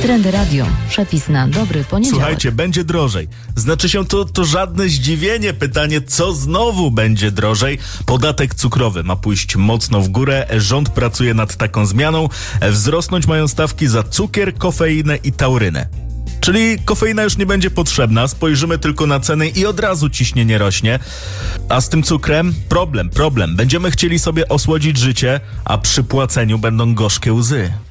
Trendy Radio. Przepis na dobry poniedziałek. Słuchajcie, będzie drożej. Znaczy się to żadne zdziwienie. Pytanie, co znowu będzie drożej? Podatek cukrowy ma pójść mocno w górę. Rząd pracuje nad taką zmianą. Wzrosnąć mają stawki za cukier, kofeinę i taurynę. Czyli kofeina już nie będzie potrzebna, spojrzymy tylko na ceny i od razu ciśnienie rośnie. A z tym cukrem? Problem. Będziemy chcieli sobie osłodzić życie, a przy płaceniu będą gorzkie łzy.